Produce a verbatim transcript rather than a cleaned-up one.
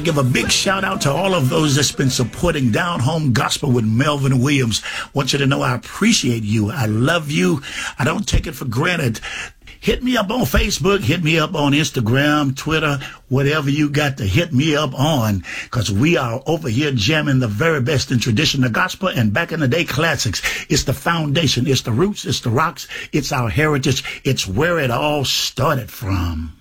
Give a big shout out to all of those that's been supporting Down Home Gospel with Melvin Williams. Want you to know I appreciate you. I love you. I don't take it for granted. Hit me up on Facebook. Hit me up on Instagram, Twitter, whatever you got to hit me up on, because we are over here jamming the very best in traditional gospel and back in the day classics. It's the foundation. It's the roots. It's the rocks. It's our heritage. It's where it all started from.